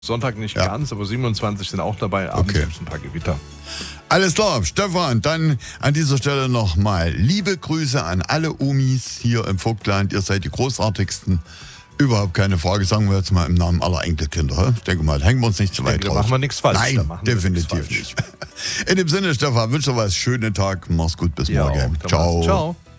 Sonntag nicht ganz, aber 27 sind auch dabei. Abends gibt es ein paar Gewitter. Alles klar, Stefan, dann an dieser Stelle nochmal liebe Grüße an alle Omis hier im Vogtland. Ihr seid die großartigsten. Überhaupt keine Frage, sagen wir jetzt mal im Namen aller Enkelkinder. Ich denke mal, hängen wir uns nicht zu weit drauf. Da machen wir nichts falsch. Nein, definitiv nicht. In dem Sinne, Stefan, wünsche dir was. Schönen Tag, mach's gut, bis morgen. Ciao.